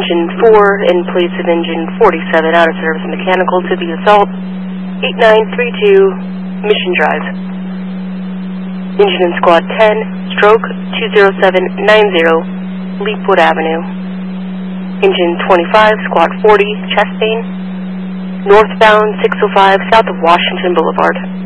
Engine 4 in place of Engine 47 out of service mechanical to the Assault 8932 Mission Drive. Engine in Squad 10, stroke 20790 Leapwood Avenue. Engine 25, Squad 40, Chastain, northbound 605 south of Washington Boulevard.